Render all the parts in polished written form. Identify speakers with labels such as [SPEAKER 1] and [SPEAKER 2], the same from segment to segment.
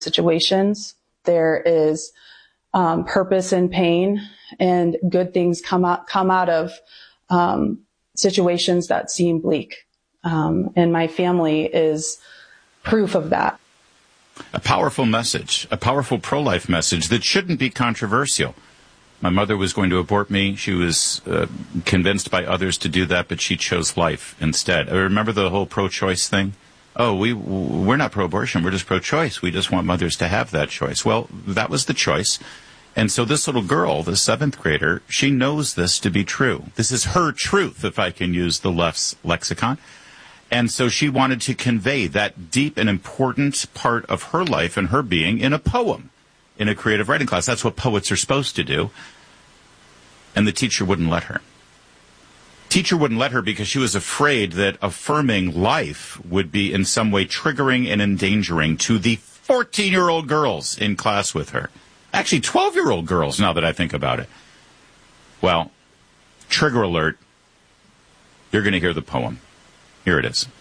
[SPEAKER 1] situations. There is purpose in pain, and good things come out of situations that seem bleak. And my family is proof of that.
[SPEAKER 2] A powerful message, a powerful pro-life message that shouldn't be controversial. My mother was going to abort me. She was convinced by others to do that, but she chose life instead. I remember the whole pro-choice thing. Oh, we're not pro-abortion. We're just pro-choice. We just want mothers to have that choice. Well, that was the choice. And so this little girl, the 7th grader, she knows this to be true. This is her truth, if I can use the left's lexicon. And so she wanted to convey that deep and important part of her life and her being in a poem, in a creative writing class. That's what poets are supposed to do. And the teacher wouldn't let her. Teacher wouldn't let her because she was afraid that affirming life would be in some way triggering and endangering to the 14-year-old girls in class with her. Actually, 12-year-old girls, now that I think about it. Well, trigger alert. You're going to hear the poem. Here it is.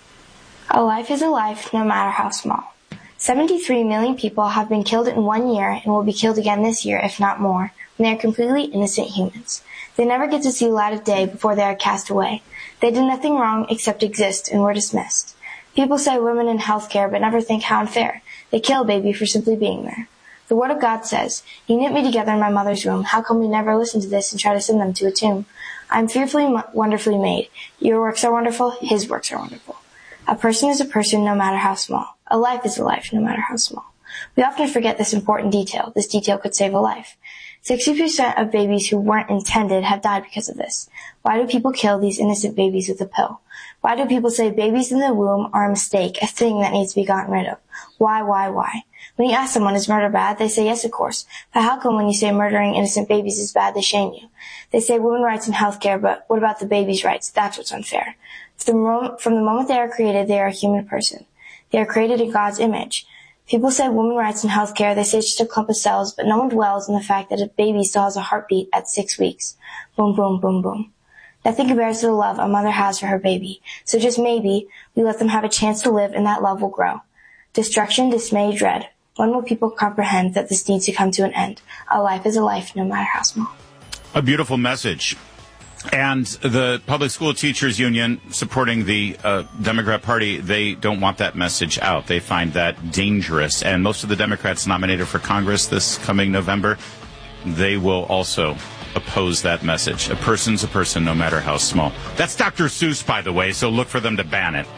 [SPEAKER 3] A life is a life, no matter how small. 73 million people have been killed in 1 year and will be killed again this year, if not more, when they are completely innocent humans. They never get to see the light of day before they are cast away. They did nothing wrong except exist and were dismissed. People say women in healthcare but never think how unfair. They kill a baby for simply being there. The Word of God says, "You knit me together in my mother's womb. How come we never listen to this and try to send them to a tomb? I am fearfully, wonderfully made. Your works are wonderful. His works are wonderful." A person is a person no matter how small. A life is a life no matter how small. We often forget this important detail. This detail could save a life. 60% of babies who weren't intended have died because of this. Why do people kill these innocent babies with a pill? Why do people say babies in the womb are a mistake, a thing that needs to be gotten rid of? Why? When you ask someone, is murder bad? They say yes, of course. But how come when you say murdering innocent babies is bad, they shame you? They say women's rights in healthcare, but what about the baby's rights? That's what's unfair. From the moment they are created, they are a human person. They are created in God's image. People say women's rights in healthcare, they say it's just a clump of cells, but no one dwells on the fact that a baby still has a heartbeat at 6 weeks. Boom, boom, boom, boom. Nothing compares to the love a mother has for her baby. So just maybe, we let them have a chance to live and that love will grow. Destruction, dismay, dread. When will people comprehend that this needs to come to an end? A life is a life, no matter how small.
[SPEAKER 2] A beautiful message. And the Public School Teachers Union, supporting the Democrat Party, they don't want that message out. They find that dangerous. And most of the Democrats nominated for Congress this coming November, they will also oppose that message. A person's a person, no matter how small. That's Dr. Seuss, by the way, so look for them to ban it.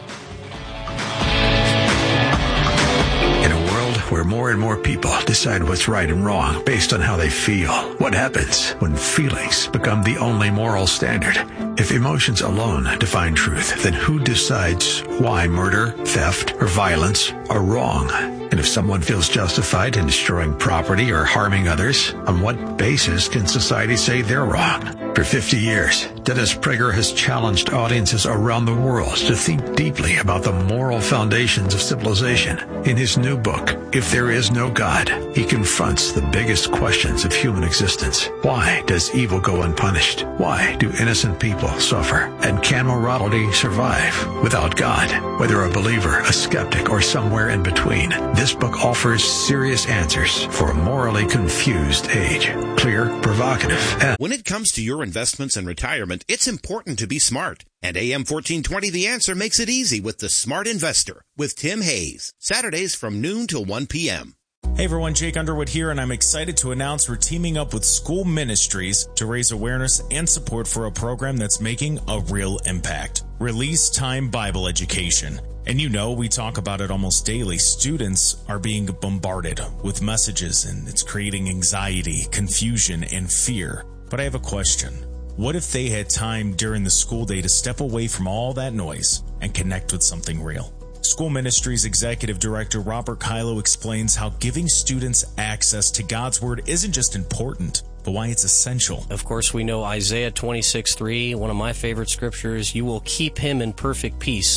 [SPEAKER 4] Where more and more people decide what's right and wrong based on how they feel. What happens when feelings become the only moral standard? If emotions alone define truth, then who decides why murder, theft, or violence are wrong? And if someone feels justified in destroying property or harming others, on what basis can society say they're wrong? For 50 years, Dennis Prager has challenged audiences around the world to think deeply about the moral foundations of civilization. In his new book, If There Is No God, he confronts the biggest questions of human existence. Why does evil go unpunished? Why do innocent people suffer? And can morality survive without God? Whether a believer, a skeptic, or somewhere in between, this book offers serious answers for a morally confused age. Clear, provocative, and
[SPEAKER 5] when it comes to your investments and retirement, it's important to be smart. And AM 1420 The Answer makes it easy with The Smart Investor with Tim Hayes. Saturdays from noon till 1 p.m.
[SPEAKER 6] Hey everyone, Jake Underwood here, and I'm excited to announce we're teaming up with School Ministries to raise awareness and support for a program that's making a real impact. Release Time Bible Education. And you know, we talk about it almost daily. Students are being bombarded with messages, and it's creating anxiety, confusion, and fear. But I have a question. What if they had time during the school day to step away from all that noise and connect with something real? School Ministries Executive Director Robert Kylo explains how giving students access to God's Word isn't just important, but why it's essential.
[SPEAKER 7] Of course, we know Isaiah 26:3, one of my favorite scriptures, "You will keep him in perfect peace,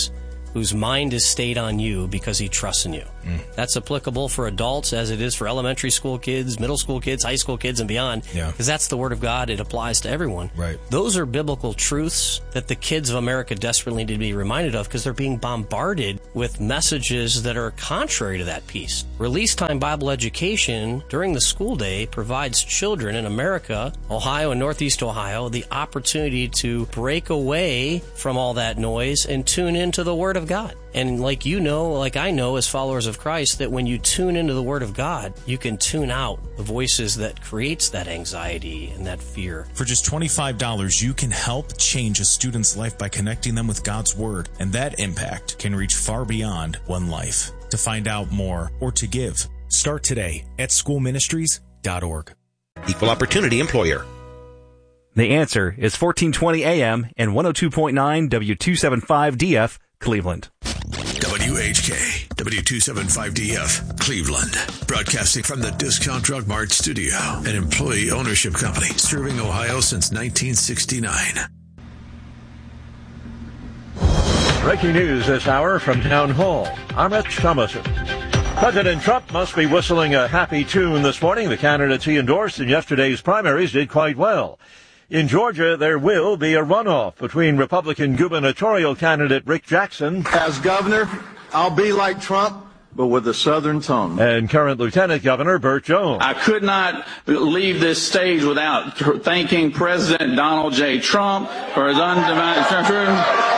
[SPEAKER 7] whose mind is stayed on you because he trusts in you. That's applicable for adults as it is for elementary school kids, middle school kids, high school kids, and beyond. Because that's the Word of God. It applies to everyone.
[SPEAKER 6] Right.
[SPEAKER 7] Those are biblical truths that the kids of America desperately need to be reminded of because they're being bombarded with messages that are contrary to that piece. Release Time Bible Education during the school day provides children in America, Ohio and Northeast Ohio, the opportunity to break away from all that noise and tune into the Word of God. And like you know, like I know as followers of Christ, that when you tune into the Word of God, you can tune out the voices that creates that anxiety and that fear.
[SPEAKER 6] For just $25, you can help change a student's life by connecting them with God's Word, and that impact can reach far beyond one life. To find out more or to give, start today at schoolministries.org.
[SPEAKER 5] Equal opportunity employer.
[SPEAKER 8] The Answer is 1420 AM and 102.9 W275DF, Cleveland.
[SPEAKER 4] WHK, W275DF, Cleveland. Broadcasting from the Discount Drug Mart studio, an employee ownership company serving Ohio since 1969.
[SPEAKER 9] Breaking news this hour from Town Hall. I'm Rich Thomason. President Trump must be whistling a happy tune this morning. The candidates he endorsed in yesterday's primaries did quite well. In Georgia, there will be a runoff between Republican gubernatorial candidate Rick Jackson.
[SPEAKER 10] As governor, I'll be like Trump, but with a Southern tone.
[SPEAKER 9] And current Lieutenant Governor Burt Jones.
[SPEAKER 11] I could not leave this stage without thanking President Donald J. Trump for his undivided...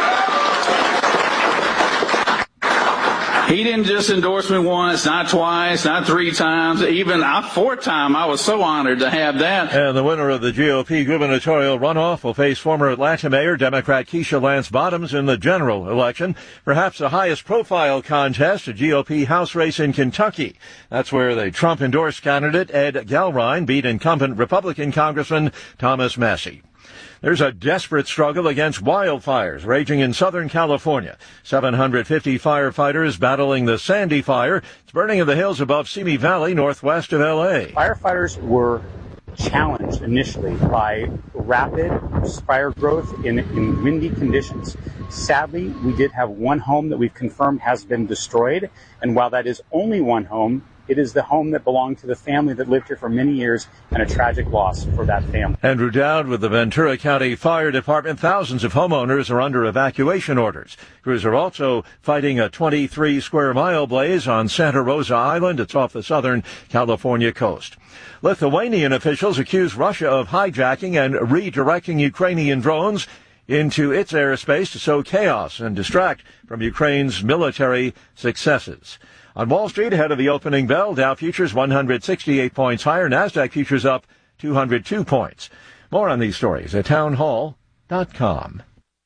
[SPEAKER 11] He didn't just endorse me once, not twice, not three times, even a fourth time. I was so honored to have that.
[SPEAKER 9] And the winner of the GOP gubernatorial runoff will face former Atlanta Mayor Democrat Keisha Lance Bottoms in the general election, perhaps the highest profile contest, a GOP House race in Kentucky. That's where the Trump-endorsed candidate Ed Galrine beat incumbent Republican Congressman Thomas Massie. There's a desperate struggle against wildfires raging in Southern California. 750 firefighters battling the Sandy Fire. It's burning in the hills above Simi Valley, northwest of L.A.
[SPEAKER 12] Firefighters were challenged initially by rapid fire growth in windy conditions. Sadly, we did have one home that we've confirmed has been destroyed. And while that is only one home, it is the home that belonged to the family that lived here for many years, and a tragic loss for that family.
[SPEAKER 9] Andrew Dowd with the Ventura County Fire Department. Thousands of homeowners are under evacuation orders. Crews are also fighting a 23-square-mile blaze on Santa Rosa Island. It's off the southern California coast. Lithuanian officials accuse Russia of hijacking and redirecting Ukrainian drones into its airspace to sow chaos and distract from Ukraine's military successes. On Wall Street, ahead of the opening bell, Dow futures 168 points higher, NASDAQ futures up 202 points. More on these stories at townhall.com.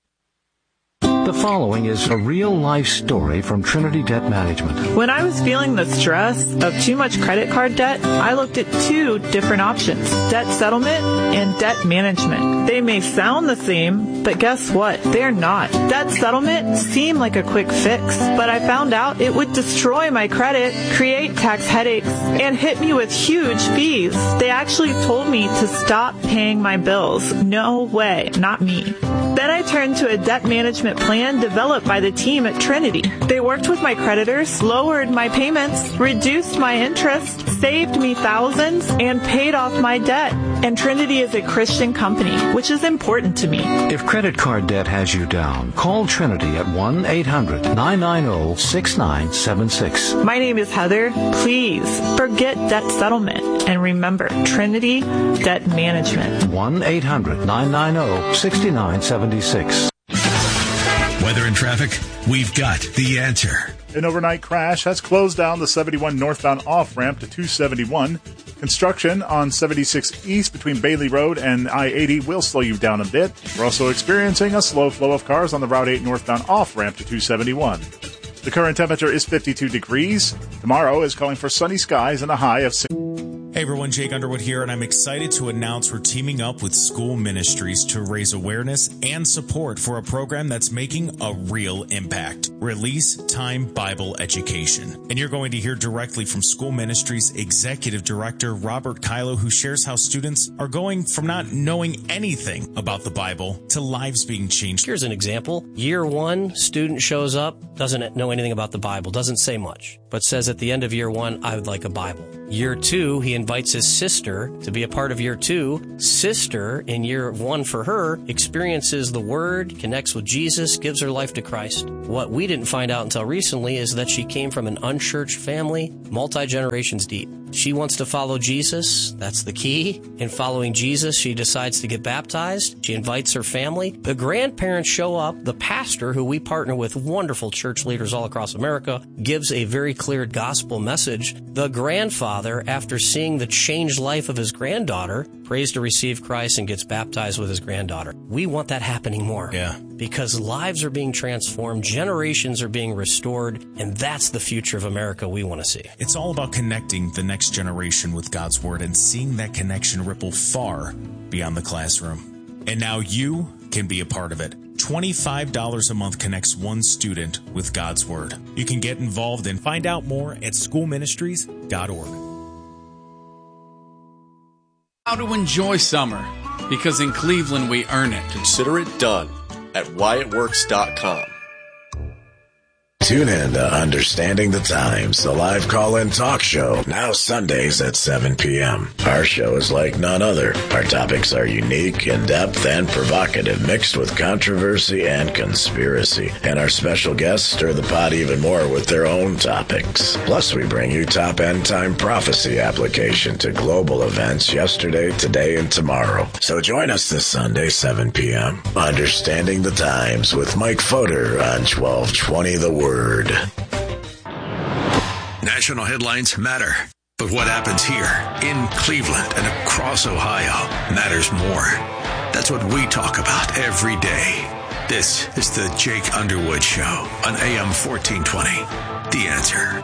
[SPEAKER 13] The following is a real-life story from Trinity Debt Management.
[SPEAKER 14] When I was feeling the stress of too much credit card debt, I looked at two different options, debt settlement and debt management. They may sound the same, but guess what? They're not. Debt settlement seemed like a quick fix, but I found out it would destroy my credit, create tax headaches, and hit me with huge fees. They actually told me to stop paying my bills. No way, not me. Then I turned to a debt management plan developed by the team at Trinity. They worked with my creditors, lowered my payments, reduced my interest, saved me thousands, and paid off my debt. And Trinity is a Christian company, which is important to me.
[SPEAKER 13] If credit card debt has you down, call Trinity at 1-800-990-6976.
[SPEAKER 14] My name is Heather. Please forget debt settlement. And remember, Trinity Debt Management.
[SPEAKER 13] 1-800-990-6976.
[SPEAKER 4] Weather and traffic, we've got the answer.
[SPEAKER 15] An overnight crash has closed down the 71 northbound off-ramp to 271. Construction on 76 East between Bailey Road and I-80 will slow you down a bit. We're also experiencing a slow flow of cars on the Route 8 northbound off-ramp to 271. The current temperature is 52 degrees. Tomorrow is calling for sunny skies and a high of 6.
[SPEAKER 6] Hey everyone, Jake Underwood here, and I'm excited to announce we're teaming up with School Ministries to raise awareness and support for a program that's making a real impact. Release Time Bible Education. And you're going to hear directly from School Ministries Executive Director Robert Kylo, who shares how students are going from not knowing anything about the Bible to lives being changed.
[SPEAKER 7] Here's an example. Year 1, student shows up, doesn't know anything about the Bible, doesn't say much, but says at the end of year 1, I would like a Bible. Year 2, he invites his sister to be a part of year 2. Sister, in year 1 for her, experiences the Word, connects with Jesus, gives her life to Christ. What we didn't find out until recently is that she came from an unchurched family, multi-generations deep. She wants to follow Jesus. That's the key. In following Jesus, she decides to get baptized. She invites her family. The grandparents show up. The pastor, who we partner with wonderful church leaders all across America, gives a very clear gospel message. The grandfather, after seeing the changed life of his granddaughter, prays to receive Christ and gets baptized with his granddaughter. We want that happening more.
[SPEAKER 6] Yeah.
[SPEAKER 7] Because lives are being transformed, generations are being restored, and that's the future of America we want to see.
[SPEAKER 6] It's all about connecting the next generation with God's Word and seeing that connection ripple far beyond the classroom. And now you can be a part of it. $25 a month connects one student with God's Word. You can get involved and find out more at schoolministries.org.
[SPEAKER 16] How to enjoy summer, because in Cleveland we earn it.
[SPEAKER 17] Consider it done at whyitworks.com.
[SPEAKER 18] Tune in to Understanding the Times, the live call-in talk show, now Sundays at 7 p.m. Our show is like none other. Our topics are unique, in-depth, and provocative, mixed with controversy and conspiracy. And our special guests stir the pot even more with their own topics. Plus, we bring you top end-time prophecy application to global events yesterday, today, and tomorrow. So join us this Sunday, 7 p.m. Understanding the Times with Mike Fodor on 1220 The Word.
[SPEAKER 4] National headlines matter, but what happens here in Cleveland and across Ohio matters more. That's what we talk about every day. This is the Jake Underwood Show on AM 1420. The Answer.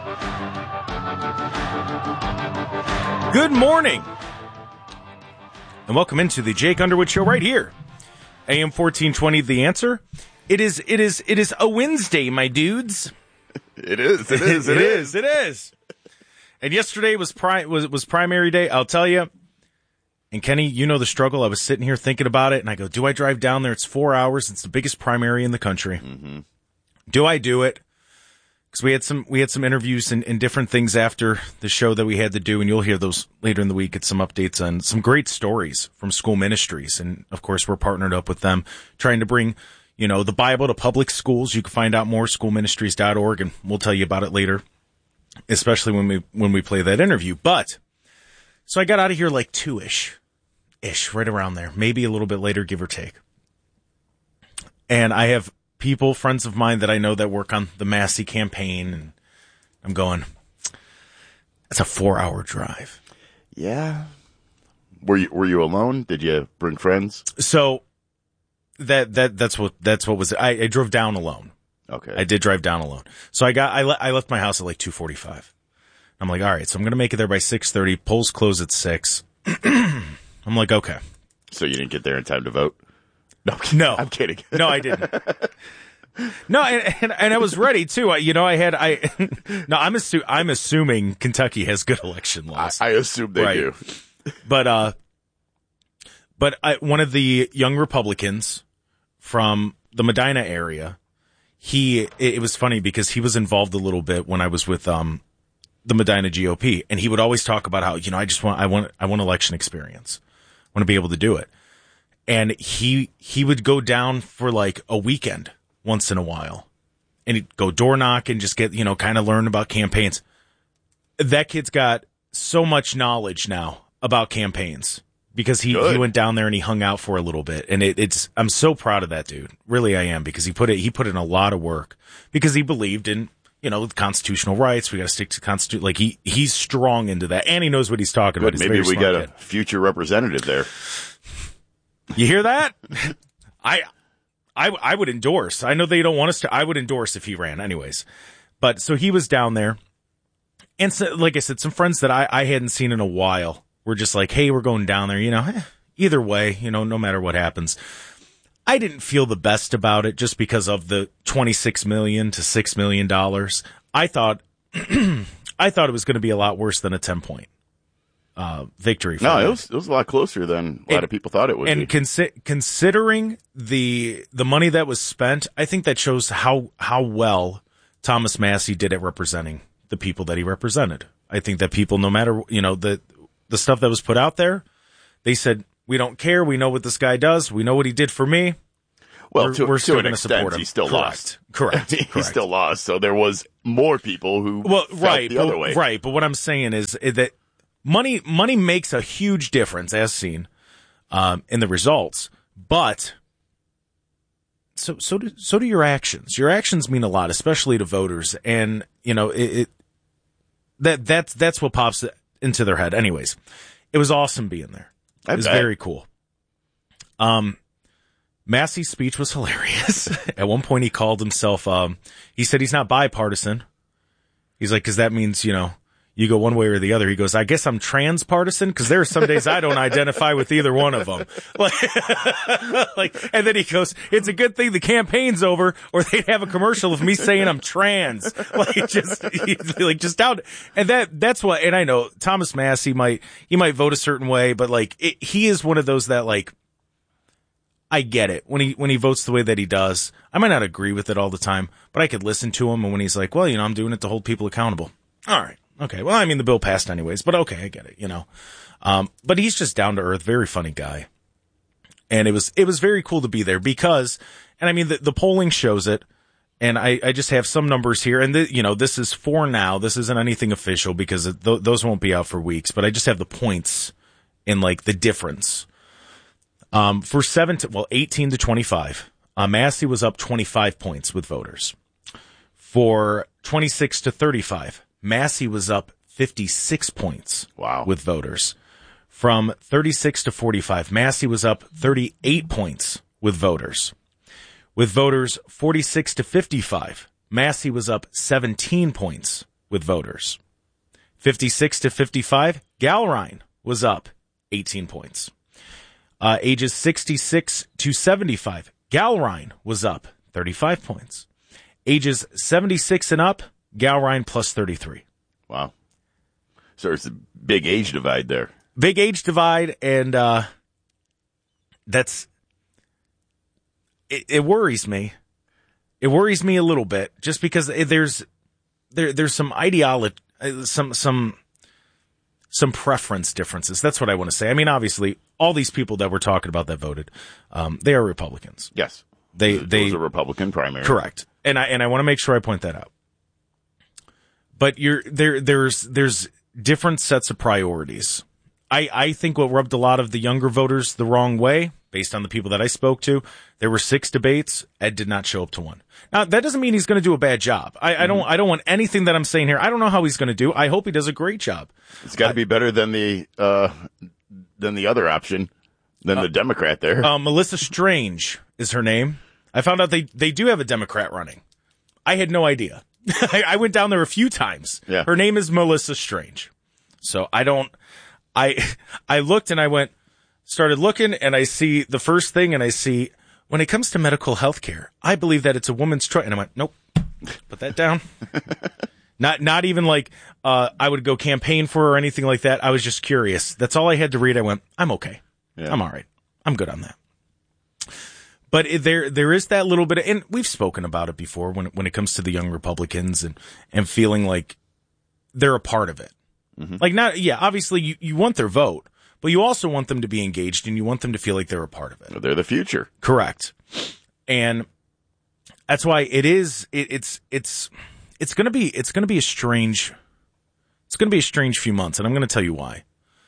[SPEAKER 8] Good morning, and welcome into the Jake Underwood Show right here, AM 1420. The Answer. It is a Wednesday, my dudes.
[SPEAKER 19] It is.
[SPEAKER 8] And yesterday was primary day. I'll tell you. And Kenny, you know the struggle. I was sitting here thinking about it, and I go, "Do I drive down there? It's 4 hours. It's the biggest primary in the country.
[SPEAKER 19] Mm-hmm.
[SPEAKER 8] Do I do it?" Because we had some interviews and different things after the show that we had to do, and you'll hear those later in the week. Get some updates on some great stories from School Ministries, and of course we're partnered up with them, trying to bring the Bible to public schools. You can find out more, schoolministries.org, and we'll tell you about it later, especially when we play that interview. But, so I got out of here like 2-ish, right around there, maybe a little bit later, give or take. And I have friends of mine that I know that work on the Massey campaign, and I'm going, that's a 4-hour drive.
[SPEAKER 19] Yeah. Were you alone? Did you bring friends?
[SPEAKER 8] So, that's what was. I drove down alone.
[SPEAKER 19] Okay.
[SPEAKER 8] I did drive down alone. So I left my house at like 2:45. I'm like, all right, so I'm gonna make it there by 6:30. Polls close at 6. I'm like, okay.
[SPEAKER 19] So you didn't get there in time to vote?
[SPEAKER 8] No,
[SPEAKER 19] I'm kidding.
[SPEAKER 8] No, I didn't. No, and I was ready too. I'm assuming Kentucky has good election laws.
[SPEAKER 19] I assume they do.
[SPEAKER 8] But one of the young Republicans from the Medina area, it was funny because he was involved a little bit when I was with the Medina GOP, and he would always talk about how I want election experience, I want to be able to do it, and he would go down for like a weekend once in a while, and he'd go door knock and just get kind of learn about campaigns. That kid's got so much knowledge now about campaigns. Because he went down there and he hung out for a little bit, and I'm so proud of that dude. Really, I am, because he put in a lot of work because he believed in constitutional rights. We got to stick to constitution. Like he's strong into that, and he knows what he's talking about.
[SPEAKER 19] Maybe we got a future representative there.
[SPEAKER 8] You hear that? I would endorse. I know they don't want us to. I would endorse if he ran, anyways. But so he was down there, and so, like I said, some friends that I hadn't seen in a while. were just like, hey, we're going down there, either way, no matter what happens. I didn't feel the best about it just because of the $26 million to $6 million. I thought it was going to be a lot worse than a 10-point victory.
[SPEAKER 19] No, it was a lot closer than a lot of people thought it would.
[SPEAKER 8] And considering the money that was spent, I think that shows how well Thomas Massie did at representing the people that he represented. I think that people, no matter the stuff that was put out there, they said, we don't care. We know what this guy does. We know what he did for me.
[SPEAKER 19] Well,
[SPEAKER 8] we're still
[SPEAKER 19] to an
[SPEAKER 8] going to support
[SPEAKER 19] extent,
[SPEAKER 8] him.
[SPEAKER 19] He still lost.
[SPEAKER 8] Correct.
[SPEAKER 19] He still lost. So there was more people who felt the other way.
[SPEAKER 8] Right. But what I'm saying is that money makes a huge difference, as seen in the results. But so do your actions. Your actions mean a lot, especially to voters. And that's what pops into their head. Anyways, it was awesome being there. It was very cool. Massie's speech was hilarious. At one point, he called himself, he said he's not bipartisan. He's like, because that means, you go one way or the other. He goes, I guess I'm transpartisan because there are some days I don't identify with either one of them. And then he goes, it's a good thing the campaign's over or they'd have a commercial of me saying I'm trans. Just out. And that's what, and I know Thomas Massie might vote a certain way, but he is one of those that I get it when he votes the way that he does. I might not agree with it all the time, but I could listen to him. And when he's like, well, I'm doing it to hold people accountable. All right. Okay. Well, I mean, the bill passed anyways, but okay, I get it, but he's just down to earth, very funny guy. And it was very cool to be there because, and I mean, the polling shows it. And I just have some numbers here. And this is for now. This isn't anything official because those won't be out for weeks, but I just have the points in the difference. For 18 to 25, Massie was up 25 points with voters. For 26 to 35, Massie was up 56 points.
[SPEAKER 19] Wow.
[SPEAKER 8] With voters. From 36 to 45, Massie was up 38 points with voters. With voters 46 to 55, Massie was up 17 points with voters. 56 to 55, Gallrein was up 18 points. Ages 66 to 75, Gallrein was up 35 points. Ages 76 and up, Gallrein plus 33.
[SPEAKER 19] Wow. So there's a big age divide there.
[SPEAKER 8] Big age divide, and it worries me. It worries me a little bit, just because there's some ideology, some preference differences. That's what I want to say. I mean, obviously, all these people that we're talking about that voted, they are Republicans.
[SPEAKER 19] Yes,
[SPEAKER 8] they
[SPEAKER 19] a Republican primary.
[SPEAKER 8] Correct, and I want to make sure I point that out. But there's different sets of priorities. I think what rubbed a lot of the younger voters the wrong way, based on the people that I spoke to, there were 6 debates. Ed did not show up to one. Now, that doesn't mean he's going to do a bad job. I don't want anything that I'm saying here. I don't know how he's going to do. I hope he does a great job.
[SPEAKER 19] It's got to be better than the other option, than the Democrat there.
[SPEAKER 8] Melissa Strange is her name. I found out they do have a Democrat running. I had no idea. I went down there a few times.
[SPEAKER 19] Yeah.
[SPEAKER 8] Her name is Melissa Strange. So I looked and started looking, and I see the first thing, and I see, when it comes to medical health care, I believe that it's a woman's choice. And I went, nope, put that down. Not even I would go campaign for her or anything like that. I was just curious. That's all I had to read. I went, I'm okay. Yeah. I'm all right. I'm good on that. But there is that little bit of, and we've spoken about it before when it comes to the young Republicans and feeling like they're a part of it. Mm-hmm. Obviously you want their vote, but you also want them to be engaged and you want them to feel like they're a part of it.
[SPEAKER 19] They're the future.
[SPEAKER 8] Correct. And that's why it's going to be a strange few months. And I'm going to tell you why.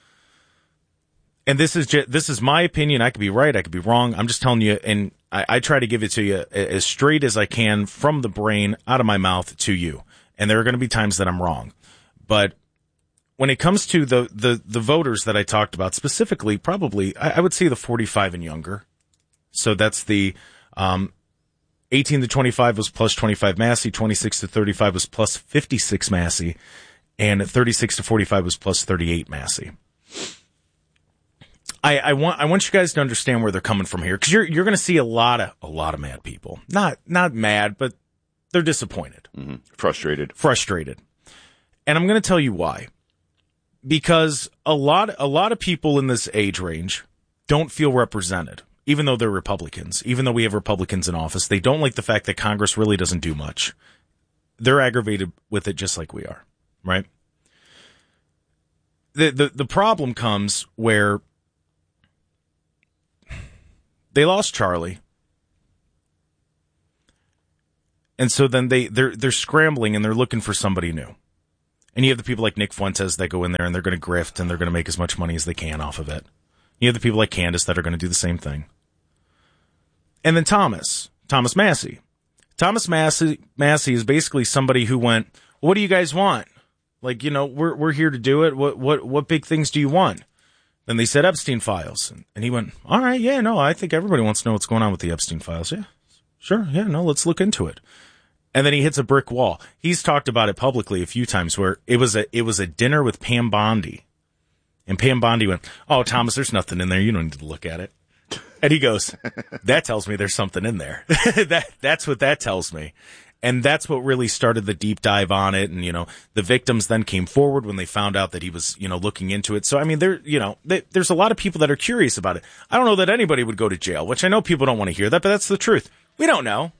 [SPEAKER 8] And this is my opinion. I could be right. I could be wrong. I'm just telling you. And I try to give it to you as straight as I can from the brain out of my mouth to you. And there are going to be times that I'm wrong, but when it comes to the voters that I talked about specifically, probably I would say the 45 and younger. So that's the 18 to 25 was plus 25 Massie, 26 to 35 was plus 56 Massie, and 36 to 45 was plus 38 Massie. I want you guys to understand where they're coming from here, because you're going to see a lot of mad people. Not mad, but they're disappointed, frustrated, and I'm going to tell you why. Because a lot of people in this age range don't feel represented, even though they're Republicans. Even though we have Republicans in office, they don't like the fact that Congress really doesn't do much. They're aggravated with it just like we are, right? The problem comes where they lost Charlie, and so then they're scrambling and they're looking for somebody new. And you have the people like Nick Fuentes that go in there and they're going to grift and they're going to make as much money as they can off of it. You have the people like Candace that are going to do the same thing. And then Thomas Massey. Thomas Massey is basically somebody who went, what do you guys want? Like, we're here to do it. What big things do you want? Then they said Epstein files. And he went, all right, yeah, no, I think everybody wants to know what's going on with the Epstein files. Yeah, sure. Yeah, no, let's look into it. And then he hits a brick wall. He's talked about it publicly a few times where it was a dinner with Pam Bondi. And Pam Bondi went, oh, Thomas, there's nothing in there. You don't need to look at it. And he goes, that tells me there's something in there. That's what that tells me. And that's what really started the deep dive on it. And, the victims then came forward when they found out that he was, looking into it. So, I mean, there's a lot of people that are curious about it. I don't know that anybody would go to jail, which I know people don't want to hear that, but that's the truth. We don't know.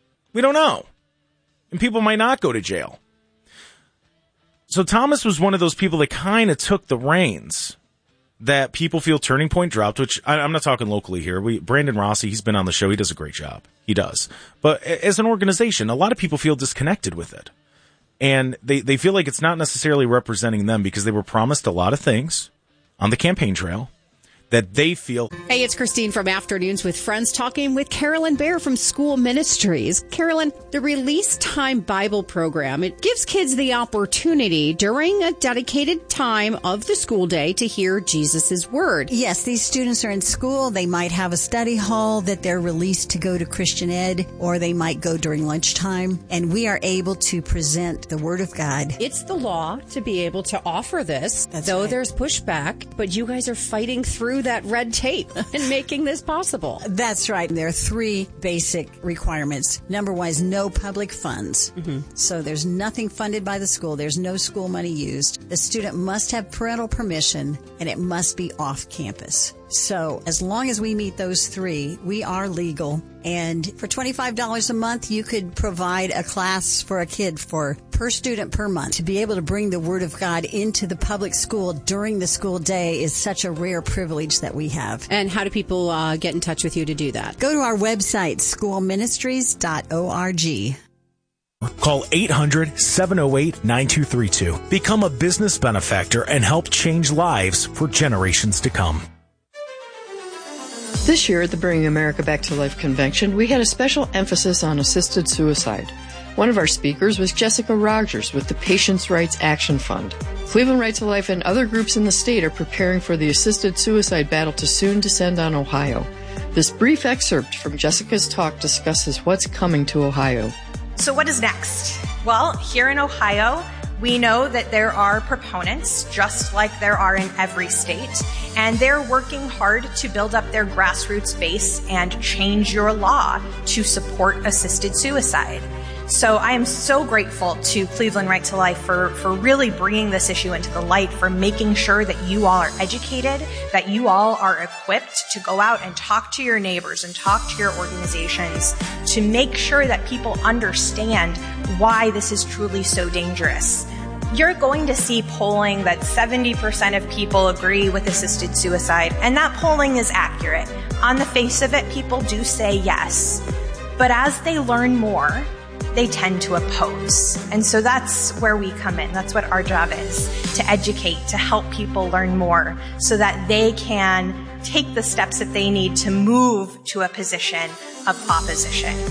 [SPEAKER 8] And people might not go to jail. So Thomas was one of those people that kind of took the reins that people feel Turning Point dropped, which I'm not talking locally here. Brandon Rossi, he's been on the show. He does a great job. He does. But as an organization, a lot of people feel disconnected with it. And they feel like it's not necessarily representing them because they were promised a lot of things on the campaign trail that they feel.
[SPEAKER 20] Hey, it's Christine from Afternoons with Friends talking with Carolyn Bear from School Ministries. Carolyn, the Release Time Bible program, it gives kids the opportunity during a dedicated time of the school day to hear Jesus' word.
[SPEAKER 21] Yes, these students are in school. They might have a study hall that they're released to go to Christian Ed, or they might go during lunchtime, and we are able to present the Word of God.
[SPEAKER 20] It's the law to be able to offer this, though there's pushback, but you guys are fighting through that red tape and making this possible.
[SPEAKER 21] That's right. There are 3 basic requirements. Number 1 is no public funds. So there's nothing funded by the school. There's no school money used. The student must have parental permission, and it must be off campus. So as long as we meet those 3, we are legal. And for $25 a month, you could provide a class for a kid per student per month. To be able to bring the Word of God into the public school during the school day is such a rare privilege that we have.
[SPEAKER 20] And how do people get in touch with you to do that?
[SPEAKER 21] Go to our website, schoolministries.org.
[SPEAKER 6] Call 800-708-9232. Become a business benefactor and help change lives for generations to come.
[SPEAKER 22] This year at the Bringing America Back to Life Convention, we had a special emphasis on assisted suicide. One of our speakers was Jessica Rogers with the Patients' Rights Action Fund. Cleveland Right to Life and other groups in the state are preparing for the assisted suicide battle to soon descend on Ohio. This brief excerpt from Jessica's talk discusses what's coming to Ohio.
[SPEAKER 23] So what is next? Well, here in Ohio, we know that there are proponents, just like there are in every state, and they're working hard to build up their grassroots base and change your law to support assisted suicide. So I am so grateful to Cleveland Right to Life for really bringing this issue into the light, for making sure that you all are educated, that you all are equipped to go out and talk to your neighbors and talk to your organizations to make sure that people understand why this is truly so dangerous. You're going to see polling that 70% of people agree with assisted suicide, and that polling is accurate. On the face of it, people do say yes. But as they learn more, they tend to oppose. And so that's where we come in. That's what our job is, to educate, to help people learn more so that they can take the steps that they need to move to a position of opposition.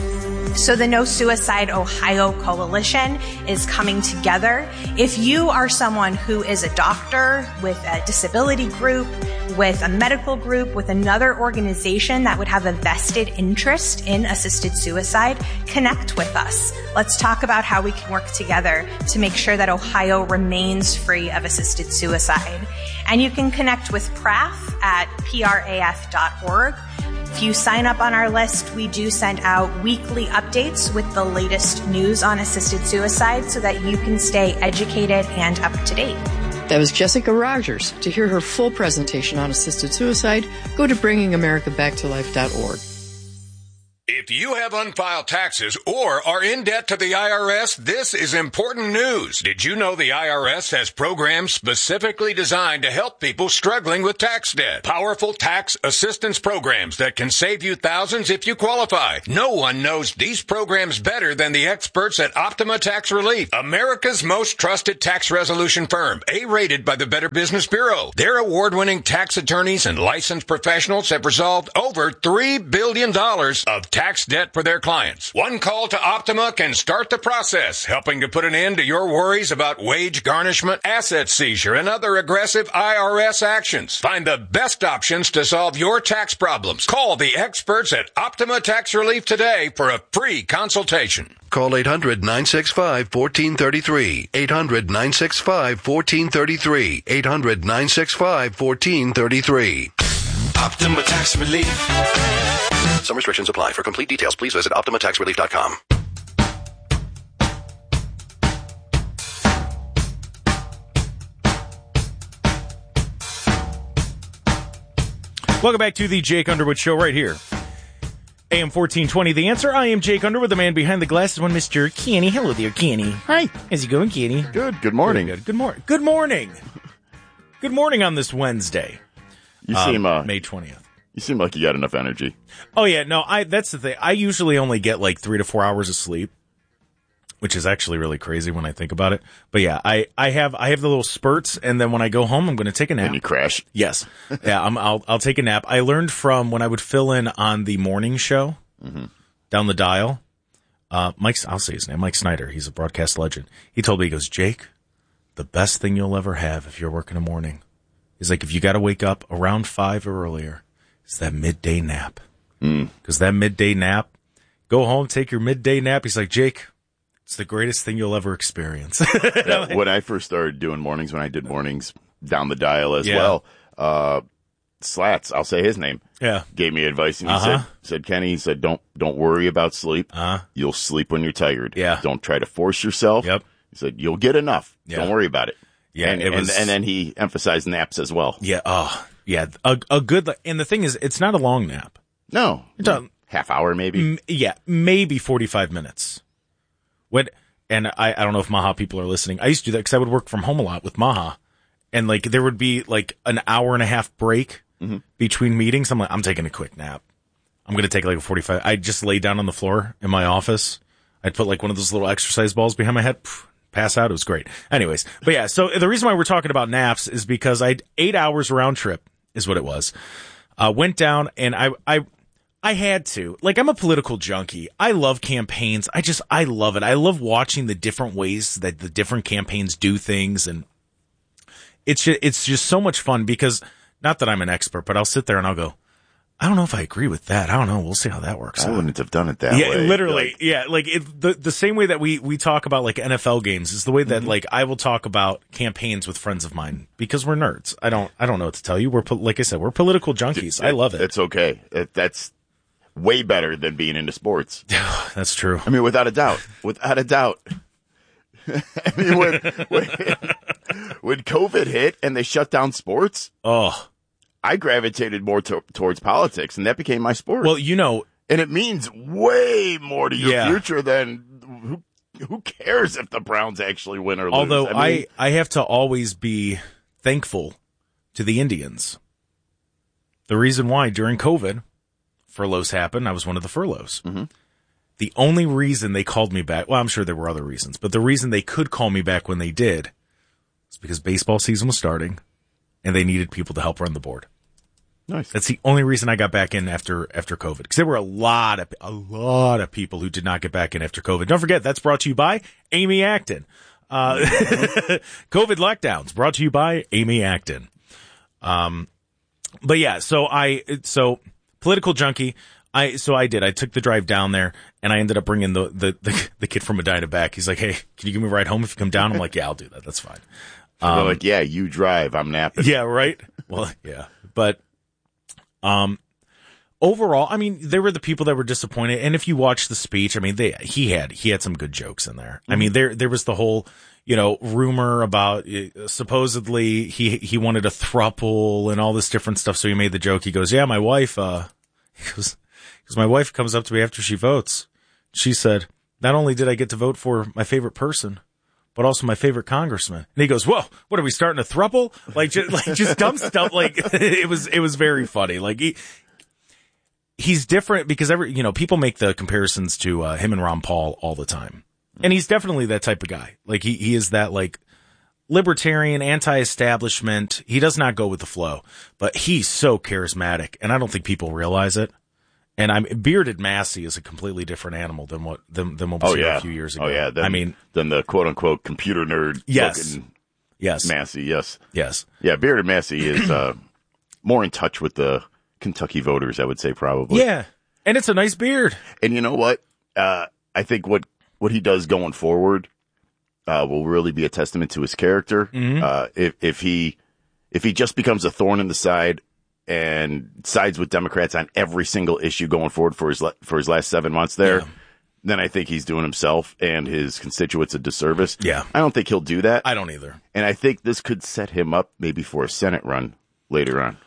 [SPEAKER 23] So the No Suicide Ohio Coalition is coming together. If you are someone who is a doctor with a disability group, with a medical group, with another organization that would have a vested interest in assisted suicide, connect with us. Let's talk about how we can work together to make sure that Ohio remains free of assisted suicide. And you can connect with PRAF at praf.org. If you sign up on our list, we do send out weekly updates with the latest news on assisted suicide so that you can stay educated and up to date.
[SPEAKER 22] That was Jessica Rogers. To hear her full presentation on assisted suicide, go to bringingamericabacktolife.org.
[SPEAKER 1] If you have unfiled taxes or are in debt to the IRS, this is important news. Did you know the IRS has programs specifically designed to help people struggling with tax debt? Powerful tax assistance programs that can save you thousands if you qualify. No one knows these programs better than the experts at Optima Tax Relief, America's most trusted tax resolution firm, A-rated by the Better Business Bureau. Their award-winning tax attorneys and licensed professionals have resolved over $3 billion of tax debt for their clients. One call to Optima can start the process, helping to put an end to your worries about wage garnishment, asset seizure, and other aggressive IRS actions. Find the best options to solve your tax problems. Call the experts at Optima Tax Relief today for a free consultation.
[SPEAKER 2] Call 800-965-1433. 800-965-1433. 800-965-1433.
[SPEAKER 1] Optima Tax Relief.
[SPEAKER 2] Some restrictions apply. For complete details, please visit OptimaTaxRelief.com.
[SPEAKER 8] Welcome back to the Jake Underwood Show right here. AM 1420, The Answer. I am Jake Underwood, the man behind the glasses, one Mr. Kenny. Hello there, Kenny.
[SPEAKER 19] Hi.
[SPEAKER 8] How's it going, Kenny?
[SPEAKER 19] Good morning.
[SPEAKER 8] Good morning. Good morning. Good morning on this Wednesday.
[SPEAKER 19] You seem
[SPEAKER 8] May 20th.
[SPEAKER 19] You seem like you got enough energy.
[SPEAKER 8] Oh yeah, no, that's the thing. I usually only get like 3 to 4 hours of sleep, which is actually really crazy when I think about it. But yeah, I have the little spurts, and then when I go home, I'm going to take a nap.
[SPEAKER 19] And you crash.
[SPEAKER 8] Yes, yeah, I'll take a nap. I learned from when I would fill in on the morning show down the dial. I'll say his name, Mike Snyder. He's a broadcast legend. He told me, he goes, Jake, the best thing you'll ever have if you're working a morning is like if you got to wake up around 5 or earlier. It's that midday nap. Because that midday nap, go home, take your midday nap. He's like, Jake, it's the greatest thing you'll ever experience.
[SPEAKER 19] Yeah, when I first started doing mornings, when I did mornings down the dial as well, Slats, I'll say his name, gave me advice. And he said, Kenny, he said, don't worry about sleep. You'll sleep when you're tired. Don't try to force yourself. He said, you'll get enough. Don't worry about it. And then he emphasized naps as well.
[SPEAKER 8] Yeah, a good, and the thing is, it's not a long nap.
[SPEAKER 19] No, half hour maybe.
[SPEAKER 8] Maybe 45 minutes. And I don't know if Maha people are listening. I used to do that because I would work from home a lot with Maha, and like there would be like an hour and a half break between meetings. I'm like, I'm taking a quick nap. I'm going to take like a 45. I just lay down on the floor in my office. I'd put like one of those little exercise balls behind my head. Pass out. It was great. Anyways, but yeah, so the reason why we're talking about naps is because I had 8 hours round trip is what it was. Went down and I had to. Like, I'm a political junkie. I love campaigns. I love it. I love watching the different ways that the different campaigns do things. And it's just so much fun because, not that I'm an expert, but I'll sit there and I'll go, I don't know if I agree with that. I don't know. We'll see how that works.
[SPEAKER 19] I wouldn't have done it that way.
[SPEAKER 8] Yeah, literally. Like the same way that we talk about like NFL games is the way that like I will talk about campaigns with friends of mine because we're nerds. I don't know what to tell you. Like I said, we're political junkies. I love it.
[SPEAKER 19] It's okay. That's way better than being into sports.
[SPEAKER 8] That's true.
[SPEAKER 19] I mean, without a doubt. Without a doubt. I mean, when COVID hit and they shut down sports. I gravitated more towards politics, and that became my sport.
[SPEAKER 8] Well, you know,
[SPEAKER 19] and it means way more to your future than who cares if the Browns actually win or lose.
[SPEAKER 8] Although I have to always be thankful to the Indians. The reason why during COVID furloughs happened, I was one of the furloughs. The only reason they called me back, well, I'm sure there were other reasons, but the reason they could call me back when they did was because baseball season was starting. And they needed people to help run the board.
[SPEAKER 19] Nice.
[SPEAKER 8] That's the only reason I got back in after COVID, because there were a lot of people who did not get back in after COVID. Don't forget, that's brought to you by Amy Acton. COVID lockdowns brought to you by Amy Acton. But yeah, so political junkie. I took the drive down there, and I ended up bringing the kid from Medina back. He's like, "Hey, can you give me a ride home if you come down?" I'm like, "Yeah, I'll do that. That's fine."
[SPEAKER 19] They're like, "Yeah, you drive. I'm napping."
[SPEAKER 8] Yeah, right. Well, yeah, but overall, I mean, there were the people that were disappointed, and if you watch the speech, I mean, he had some good jokes in there. I mean, there was the whole, rumor about supposedly he wanted a throuple and all this different stuff. So he made the joke. He goes, "Yeah, my wife." Because my wife comes up to me after she votes. She said, "Not only did I get to vote for my favorite person, but also my favorite congressman." And he goes, "Whoa, what are we starting a throuple?" Like just dumb stuff. Like it was very funny. Like he's different because people make the comparisons to him and Ron Paul all the time, and he's definitely that type of guy. Like he is that like libertarian, anti-establishment. He does not go with the flow, but he's so charismatic, and I don't think people realize it. And bearded Massey is a completely different animal than what was here a few years ago.
[SPEAKER 19] Oh yeah, than the quote unquote computer nerd.
[SPEAKER 8] Yes,
[SPEAKER 19] Massey. Yes.
[SPEAKER 8] Yeah,
[SPEAKER 19] bearded Massey is more in touch with the Kentucky voters, I would say, probably.
[SPEAKER 8] Yeah, and it's a nice beard.
[SPEAKER 19] And you know what? I think what he does going forward will really be a testament to his character.
[SPEAKER 8] Mm-hmm.
[SPEAKER 19] If he just becomes a thorn in the side and sides with Democrats on every single issue going forward for his last 7 months there, then I think he's doing himself and his constituents a disservice.
[SPEAKER 8] Yeah.
[SPEAKER 19] I don't think he'll do that.
[SPEAKER 8] I don't either.
[SPEAKER 19] And I think this could set him up maybe for a Senate run later on.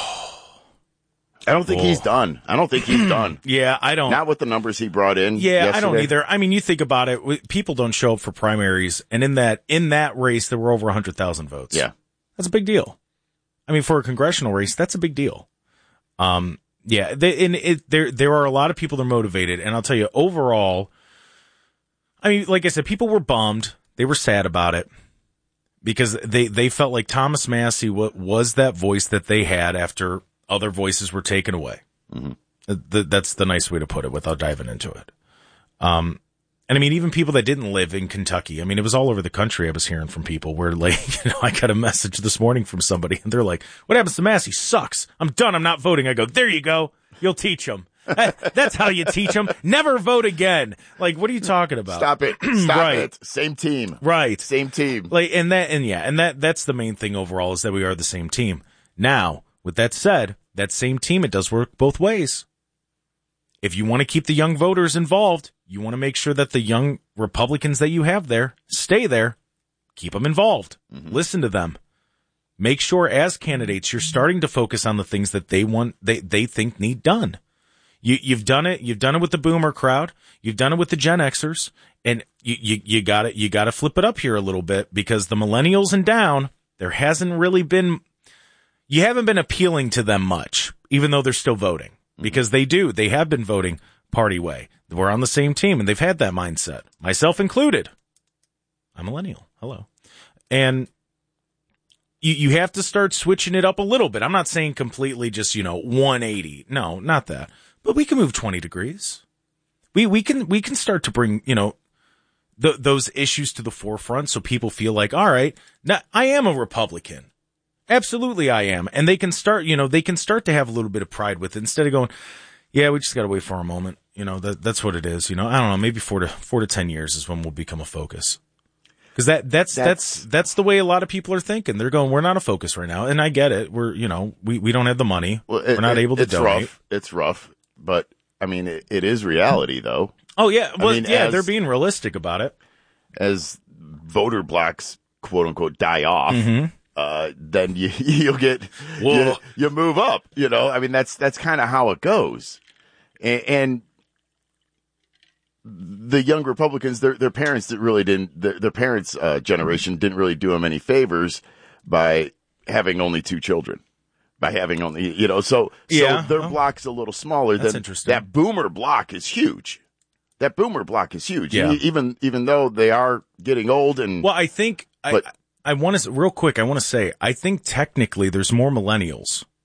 [SPEAKER 19] I don't think he's done.
[SPEAKER 8] Yeah, I don't.
[SPEAKER 19] Not with the numbers he brought in.
[SPEAKER 8] Yeah,
[SPEAKER 19] yesterday.
[SPEAKER 8] I don't either. I mean, you think about it, people don't show up for primaries, and in that race, there were over 100,000 votes.
[SPEAKER 19] Yeah.
[SPEAKER 8] That's a big deal. I mean, for a congressional race, that's a big deal. Yeah, there are a lot of people that are motivated, and I'll tell you, overall, I mean, like I said, people were bummed. They were sad about it because they felt like Thomas Massey was that voice that they had after other voices were taken away.
[SPEAKER 19] Mm-hmm.
[SPEAKER 8] That's the nice way to put it without diving into it. And I mean, even people that didn't live in Kentucky, I mean, it was all over the country. I was hearing from people where, like, I got a message this morning from somebody, and they're like, "What happens to Massey? Sucks. I'm done. I'm not voting." I go, "There you go. You'll teach them. That's how you teach them. Never vote again." Like, what are you talking about?
[SPEAKER 19] Stop it. Stop it. Same team.
[SPEAKER 8] Right.
[SPEAKER 19] Same team.
[SPEAKER 8] Like, that's the main thing overall is that we are the same team. Now, with that said, that same team, it does work both ways. If you want to keep the young voters involved, you want to make sure that the young Republicans that you have there stay there. Keep them involved. Mm-hmm. Listen to them. Make sure as candidates you're starting to focus on the things that they think need done. You've done it. You've done it with the boomer crowd. You've done it with the Gen Xers, and you got to flip it up here a little bit because the millennials and down, there hasn't really been. You haven't been appealing to them much, even though they're still voting. Because they have been voting party way. We're on the same team, and they've had that mindset, myself included. I'm a millennial. Hello. And you have to start switching it up a little bit. I'm not saying completely just, 180. No, not that. But we can move 20 degrees. We can start to bring, those issues to the forefront so people feel like, all right, now I am a Republican. Absolutely I am. And they can start to have a little bit of pride with it instead of going, yeah, we just got to wait for a moment. That's what it is. I don't know, maybe 4 to 10 years is when we'll become a focus. Cause that's the way a lot of people are thinking. They're going, we're not a focus right now. And I get it. We're, we don't have the money. We're not able to donate.
[SPEAKER 19] It's rough, but I mean, it is reality though.
[SPEAKER 8] Oh yeah. Well, they're being realistic about it.
[SPEAKER 19] As voter blocks, quote unquote, die off.
[SPEAKER 8] Mm-hmm.
[SPEAKER 19] Then you'll get, you move up, I mean, that's kind of how it goes. And the young Republicans, their parents their parents' generation didn't really do them any favors by having only 2 children, by having only, so their block's a little smaller than that boomer block is huge. That boomer block is huge.
[SPEAKER 8] Yeah.
[SPEAKER 19] Even though they are getting old and,
[SPEAKER 8] well, I think, I want to, real quick, I want to say, I think technically there's more millennials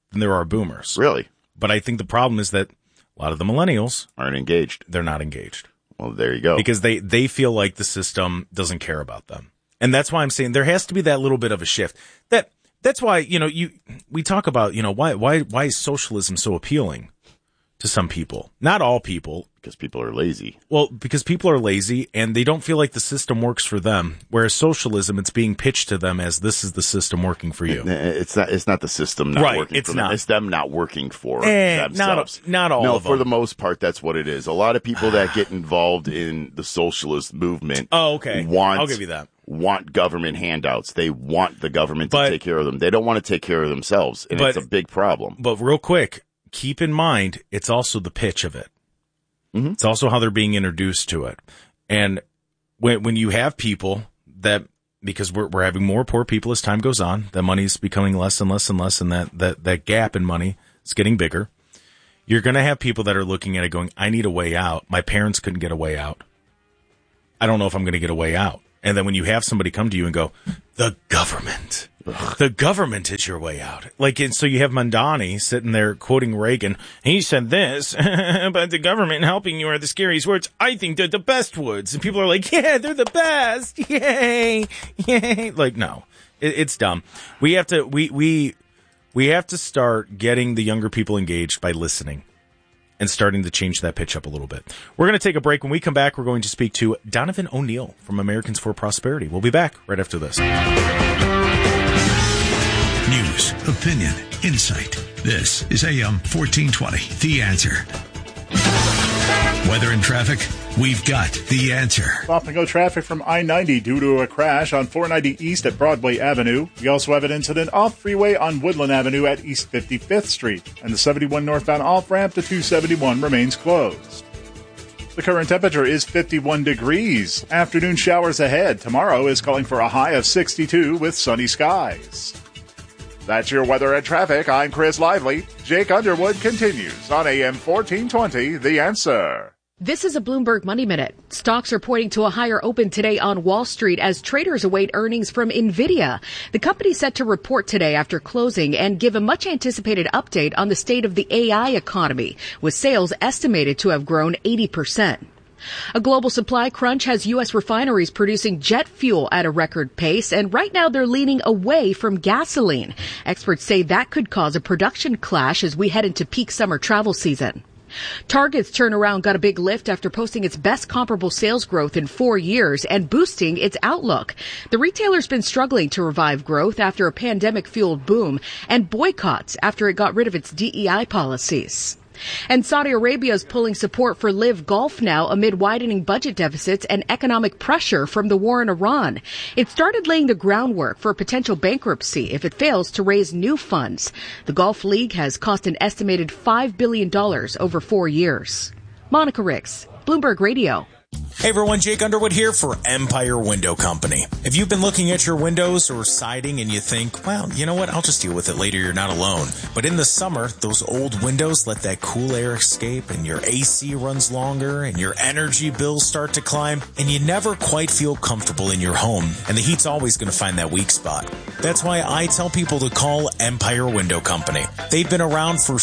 [SPEAKER 8] than there are boomers.
[SPEAKER 19] Really?
[SPEAKER 8] But I think the problem is that a lot of the millennials
[SPEAKER 19] aren't engaged.
[SPEAKER 8] They're not engaged.
[SPEAKER 19] Well, there you go.
[SPEAKER 8] Because they feel like the system doesn't care about them. And that's why I'm saying there has to be that little bit of a shift. That's why, we talk about, why is socialism so appealing to some people? Not all people.
[SPEAKER 19] Because people are lazy.
[SPEAKER 8] Well, because people are lazy and they don't feel like the system works for them. Whereas socialism, it's being pitched to them as this is the system working for you.
[SPEAKER 19] It's not the system not working for them. It's them not working for themselves.
[SPEAKER 8] Not all of them.
[SPEAKER 19] No, for the most part, that's what it is. A lot of people that get involved in the socialist movement
[SPEAKER 8] I'll give you that.
[SPEAKER 19] Want government handouts. They want the government to take care of them. They don't want to take care of themselves, and it's a big problem.
[SPEAKER 8] But real quick, keep in mind, it's also the pitch of it. Mm-hmm. It's also how they're being introduced to it. And when you have people that, because we're having more poor people as time goes on, the money's becoming less and less and less, and that gap in money is getting bigger. You're going to have people that are looking at it going, I need a way out. My parents couldn't get a way out. I don't know if I'm going to get a way out. And then when you have somebody come to you and go, the government is your way out. And so you have Mandani sitting there quoting Reagan. He said this about the government helping you are the scariest words. I think they're the best words. And people are like, yeah, they're the best. Yay. Yay. No, it's dumb. We have to start getting the younger people engaged by listening and starting to change that pitch up a little bit. We're going to take a break. When we come back, we're going to speak to Donovan O'Neill from Americans for Prosperity. We'll be back right after this.
[SPEAKER 4] News, opinion, insight. This is AM 1420, The Answer. Weather and traffic, we've got the answer.
[SPEAKER 15] Stop and go traffic from I-90 due to a crash on 490 East at Broadway Avenue. We also have an incident off freeway on Woodland Avenue at East 55th Street. And the 71 northbound off-ramp to 271 remains closed. The current temperature is 51 degrees. Afternoon showers ahead. Tomorrow is calling for a high of 62 with sunny skies. That's your weather and traffic. I'm Chris Lively. Jake Underwood continues on AM 1420, The Answer.
[SPEAKER 3] This is a Bloomberg Money Minute. Stocks are pointing to a higher open today on Wall Street as traders await earnings from NVIDIA. The company set to report today after closing and give a much anticipated update on the state of the AI economy, with sales estimated to have grown 80%. A global supply crunch has U.S. refineries producing jet fuel at a record pace, and right now they're leaning away from gasoline. Experts say that could cause a production clash as we head into peak summer travel season. Target's turnaround got a big lift after posting its best comparable sales growth in 4 years and boosting its outlook. The retailer's been struggling to revive growth after a pandemic-fueled boom and boycotts after it got rid of its DEI policies. And Saudi Arabia is pulling support for Live Golf now amid widening budget deficits and economic pressure from the war in Iran. It started laying the groundwork for a potential bankruptcy if it fails to raise new funds. The Golf League has cost an estimated $5 billion over 4 years. Monica Ricks, Bloomberg Radio.
[SPEAKER 6] Hey everyone, Jake Underwood here for Empire Window Company. If you've been looking at your windows or siding and you think, well, you know what, I'll just deal with it later, you're not alone. But in the summer, those old windows let that cool air escape and your AC runs longer and your energy bills start to climb and you never quite feel comfortable in your home. And the heat's always going to find that weak spot. That's why I tell people to call Empire Window Company. They've been around for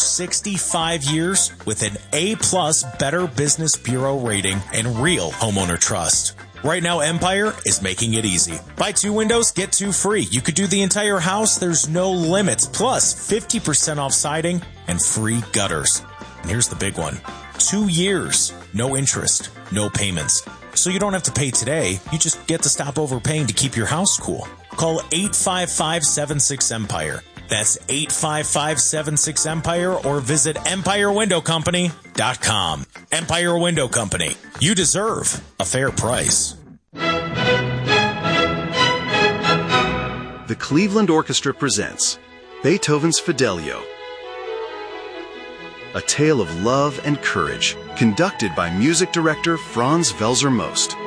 [SPEAKER 6] 65 years with an A+ Better Business Bureau rating and real homeowner trust. Right now, Empire is making it easy. Buy 2 windows, get 2 free. You could do the entire house. There's no limits. Plus 50% off siding and free gutters. And here's the big one. 2 years, no interest, no payments. So you don't have to pay today. You just get to stop overpaying to keep your house cool. Call 855-76-EMPIRE. That's 855-76-EMPIRE or visit EmpireWindowCompany.com. Empire Window Company. You deserve a fair price.
[SPEAKER 5] The Cleveland Orchestra presents Beethoven's Fidelio, a tale of love and courage, conducted by music director Franz Welser Most.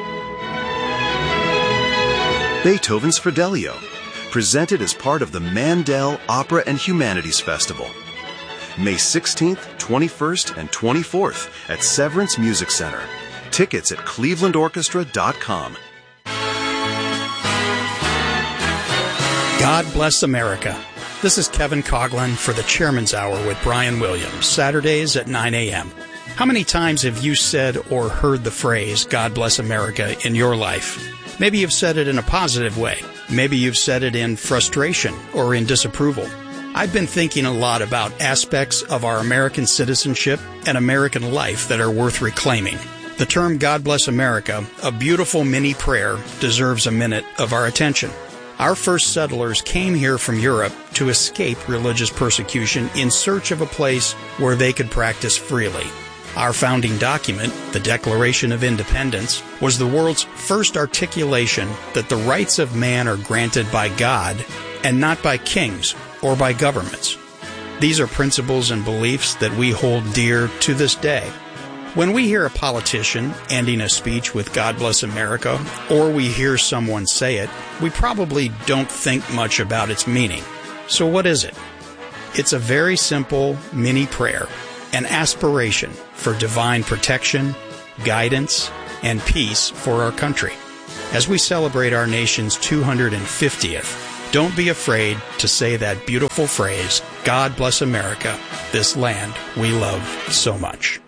[SPEAKER 5] Beethoven's Fidelio, presented as part of the Mandel Opera and Humanities Festival. May 16th, 21st, and 24th at Severance Music Center. Tickets at clevelandorchestra.com.
[SPEAKER 10] God bless America. This is Kevin Coughlin for the Chairman's Hour with Brian Williams, Saturdays at 9 a.m. How many times have you said or heard the phrase, God bless America, in your life? Maybe you've said it in a positive way. Maybe you've said it in frustration or in disapproval. I've been thinking a lot about aspects of our American citizenship and American life that are worth reclaiming. The term God bless America, a beautiful mini prayer, deserves a minute of our attention. Our first settlers came here from Europe to escape religious persecution in search of a place where they could practice freely. Our founding document, the Declaration of Independence, was the world's first articulation that the rights of man are granted by God and not by kings or by governments. These are principles and beliefs that we hold dear to this day. When we hear a politician ending a speech with God bless America, or we hear someone say it, we probably don't think much about its meaning. So what is it? It's a very simple mini prayer, an aspiration for divine protection, guidance, and peace for our country. As we celebrate our nation's 250th, don't be afraid to say that beautiful phrase, God bless America, this land we love so much.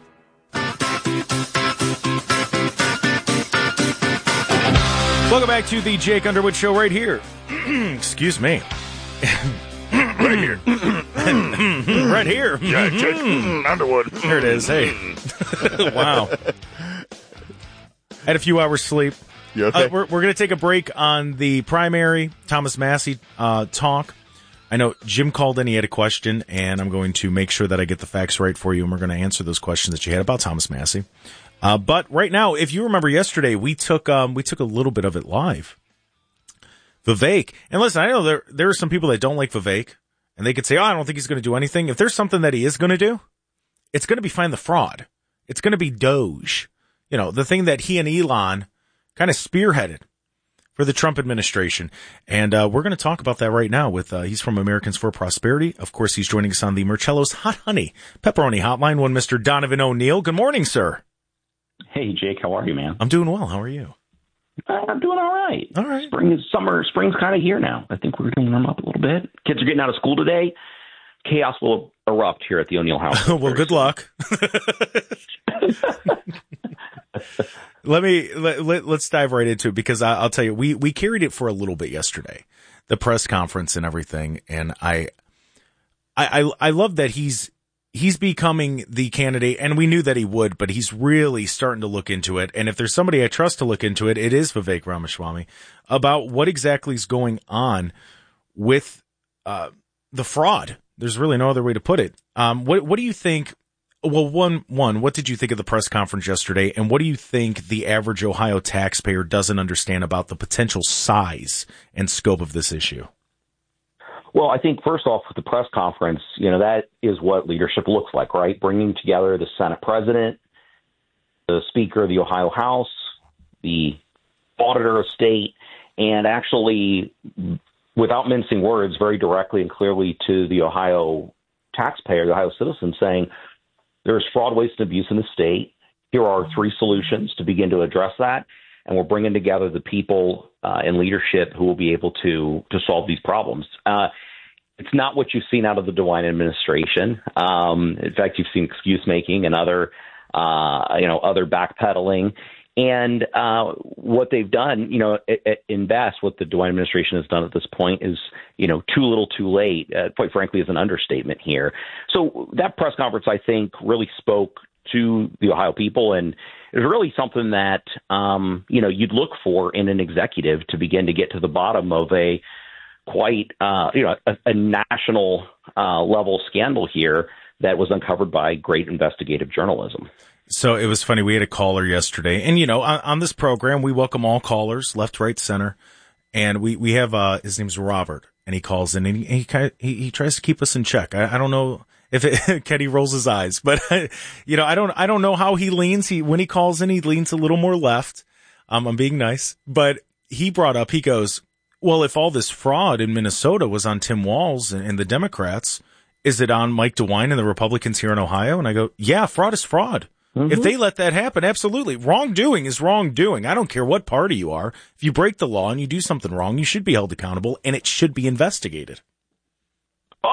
[SPEAKER 8] Welcome back to the Jake Underwood Show right here. Excuse me.
[SPEAKER 19] Right here.
[SPEAKER 8] Right here.
[SPEAKER 19] Yeah, Jake Underwood.
[SPEAKER 8] There it is. Hey. Wow. Had a few hours sleep.
[SPEAKER 19] You okay?
[SPEAKER 8] We're going to take a break on the primary Thomas Massie talk. I know Jim called in. He had a question, and I'm going to make sure that I get the facts right for you, and we're going to answer those questions that you had about Thomas Massie. But right now, if you remember yesterday, we took a little bit of it live. Vivek, and listen, I know there are some people that don't like Vivek, and they could say, "Oh, I don't think he's going to do anything." If there's something that he is going to do, it's going to be find the fraud. It's going to be Doge, the thing that he and Elon kind of spearheaded for the Trump administration. And we're going to talk about that right now with he's from Americans for Prosperity. Of course, he's joining us on the Marcello's Hot Honey Pepperoni Hotline. One Mr. Donovan O'Neill. Good morning, sir.
[SPEAKER 11] Hey, Jake, how are you, man?
[SPEAKER 8] I'm doing well. How are you?
[SPEAKER 11] I'm doing all right.
[SPEAKER 8] All right.
[SPEAKER 11] Spring's kind of here now. I think we're going to warm up a little bit. Kids are getting out of school today. Chaos will erupt here at the O'Neill house.
[SPEAKER 8] Well, good luck. Let's dive right into it, because I'll tell you, we carried it for a little bit yesterday, the press conference and everything, and I love that he's becoming the candidate, and we knew that he would, but he's really starting to look into it. And if there's somebody I trust to look into it, it is Vivek Ramaswamy, about what exactly is going on with the fraud. There's really no other way to put it. What do you think? Well, one, what did you think of the press conference yesterday, and what do you think the average Ohio taxpayer doesn't understand about the potential size and scope of this issue?
[SPEAKER 11] Well, I think first off, with the press conference, that is what leadership looks like, right? Bringing together the Senate president, the Speaker of the Ohio House, the Auditor of State, and actually, without mincing words, very directly and clearly to the Ohio taxpayer, the Ohio citizen, saying there's fraud, waste, and abuse in the state. Here are 3 solutions to begin to address that, and we're bringing together the people in leadership who will be able to solve these problems. It's not what you've seen out of the DeWine administration. In fact, you've seen excuse making and other backpedaling. And what they've done, in best, what the DeWine administration has done at this point is, too little, too late. Quite frankly, is an understatement here. So that press conference, I think, really spoke to the Ohio people, and it was really something that you'd look for in an executive to begin to get to the bottom of a quite a national level scandal here that was uncovered by great investigative journalism.
[SPEAKER 8] So it was funny. We had a caller yesterday, and on this program we welcome all callers, left, right, center, and we have his name's Robert, and he calls in, and he tries to keep us in check. I don't know if Kenny rolls his eyes, but I don't know how he leans. When he calls in, he leans a little more left. I'm being nice, but he brought up, he goes, well, if all this fraud in Minnesota was on Tim Walz and the Democrats, is it on Mike DeWine and the Republicans here in Ohio? And I go, yeah, fraud is fraud. Mm-hmm. If they let that happen, absolutely. Wrongdoing is wrongdoing. I don't care what party you are. If you break the law and you do something wrong, you should be held accountable, and it should be investigated.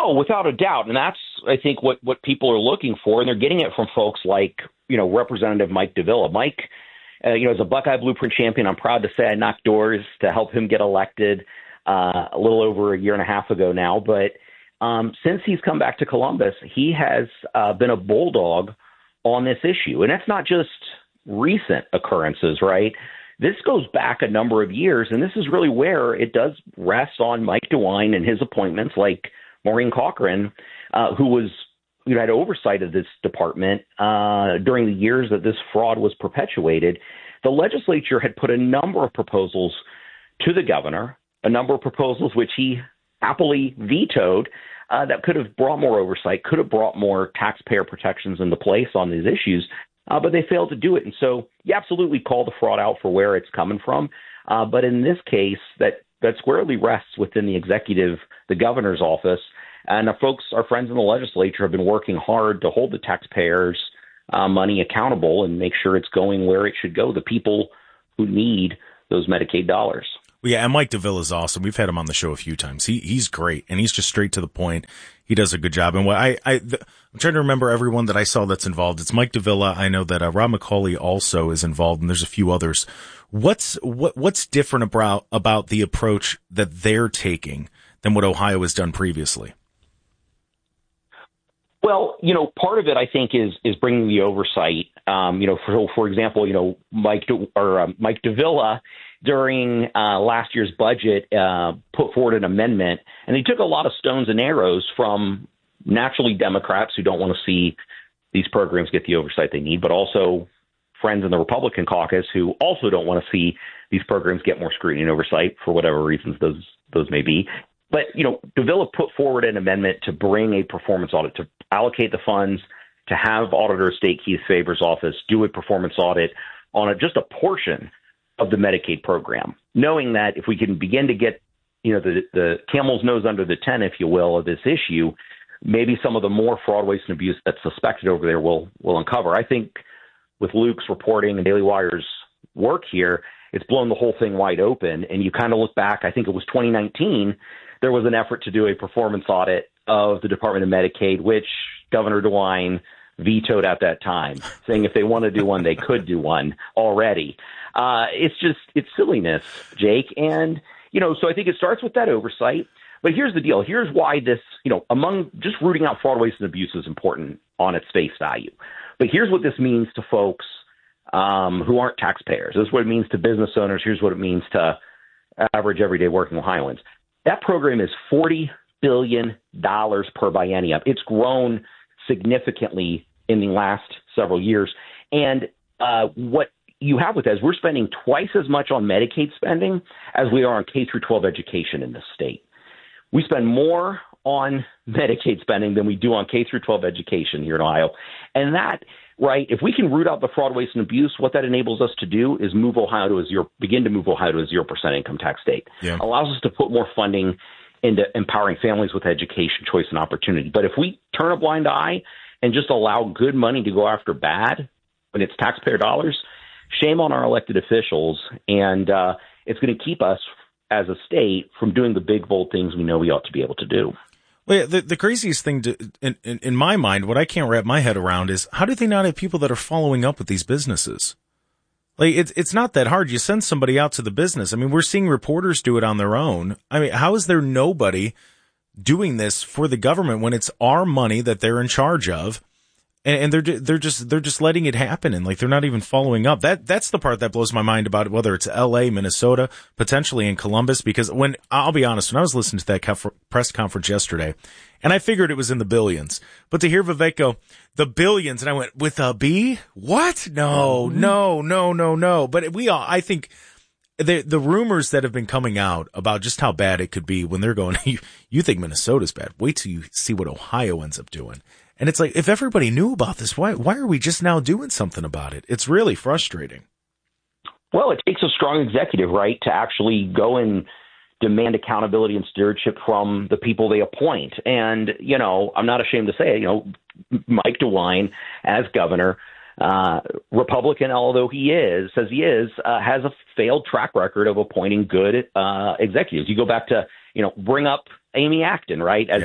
[SPEAKER 11] No, without a doubt. And that's, I think, what people are looking for. And they're getting it from folks like, Representative Mike Davila. Mike, as a Buckeye Blueprint champion, I'm proud to say I knocked doors to help him get elected a little over a year and a half ago now. But since he's come back to Columbus, he has been a bulldog on this issue. And that's not just recent occurrences, right? This goes back a number of years, and this is really where it does rest on Mike DeWine and his appointments, like Maureen Cochran, who had oversight of this department during the years that this fraud was perpetuated. The legislature had put a number of proposals to the governor, a number of proposals which he happily vetoed, that could have brought more oversight, could have brought more taxpayer protections into place on these issues, but they failed to do it. And so you absolutely call the fraud out for where it's coming from. But in this case, that squarely rests within the executive, the governor's office. And our friends in the legislature have been working hard to hold the taxpayers' money accountable and make sure it's going where it should go, the people who need those Medicaid dollars.
[SPEAKER 8] Well, yeah, and Mike Davila is awesome. We've had him on the show a few times. He's great, and he's just straight to the point. He does a good job. And I'm trying to remember everyone that I saw that's involved. It's Mike Davila. I know that Rob McCauley also is involved, and there's a few others. What's different about the approach that they're taking than what Ohio has done previously?
[SPEAKER 11] Well, part of it, I think, is bringing the oversight. For example, Mike Davila during last year's budget put forward an amendment, and he took a lot of stones and arrows from naturally Democrats who don't want to see these programs get the oversight they need, but also friends in the Republican caucus who also don't want to see these programs get more scrutiny and oversight for whatever reasons those may be. But, Davila put forward an amendment to bring a performance audit, to allocate the funds, to have Auditor of State Keith Faber's office do a performance audit on just a portion of the Medicaid program, knowing that if we can begin to get, the camel's nose under the tent, if you will, of this issue, maybe some of the more fraud, waste, and abuse that's suspected over there will uncover. I think with Luke's reporting and Daily Wire's work here, it's blown the whole thing wide open. And you kind of look back, I think it was 2019, there was an effort to do a performance audit of the Department of Medicaid, which Governor DeWine vetoed at that time, saying if they want to do one, they could do one already. It's silliness, Jake. And, so I think it starts with that oversight. But here's the deal. Here's why this, among just rooting out fraud, waste, and abuse is important on its face value. But here's what this means to folks who aren't taxpayers. This is what it means to business owners. Here's what it means to average, everyday working Ohioans. That program is $40 billion per biennium. It's grown significantly in the last several years. And what you have with that is we're spending twice as much on Medicaid spending as we are on K-12 education in this state. We spend more on Medicaid spending than we do on K-12 education here in Ohio. And that, right, if we can root out the fraud, waste, and abuse, what that enables us to do is begin to move Ohio to a 0% income tax state. Yeah. Allows us to put more funding into empowering families with education, choice, and opportunity. But if we turn a blind eye and just allow good money to go after bad when it's taxpayer dollars, shame on our elected officials. And it's going to keep us as a state from doing the big, bold things we know we ought to be able to do.
[SPEAKER 8] Well, the craziest thing in my mind, what I can't wrap my head around is how do they not have people that are following up with these businesses? Like, it's not that hard. You send somebody out to the business. I mean, we're seeing reporters do it on their own. I mean, how is there nobody doing this for the government when it's our money that they're in charge of? And they're just letting it happen, and like they're not even following up. That's the part that blows my mind about it, whether it's L.A., Minnesota, potentially in Columbus. Because I'll be honest, when I was listening to that press conference yesterday, and I figured it was in the billions, but to hear Vivek go the billions, and I went with a B, what? No. But I think the rumors that have been coming out about just how bad it could be when they're going, you think Minnesota's bad? Wait till you see what Ohio ends up doing. And it's like, if everybody knew about this, why are we just now doing something about it? It's really frustrating.
[SPEAKER 11] Well, it takes a strong executive, right, to actually go and demand accountability and stewardship from the people they appoint. And, I'm not ashamed to say it, Mike DeWine, as governor, Republican, although he says he is, has a failed track record of appointing good executives. You go back to, bring up Amy Acton, right, as